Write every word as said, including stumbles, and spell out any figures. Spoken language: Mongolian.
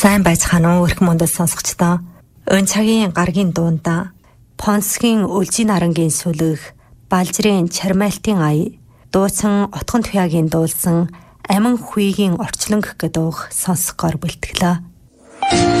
Сайн байцгаана уу өрх мөндөл сонсогчдоо. Өн цагийн гаргийн дуунда Понсгийн Үлжийн нарангийн сүлэг, Балжрын Чармайлтын ая, дуусан Отгон Туяагийн дуулсан Амин Хүйгийн орчлонг гэдэг дууг сонсгоор бэлтгэлээ.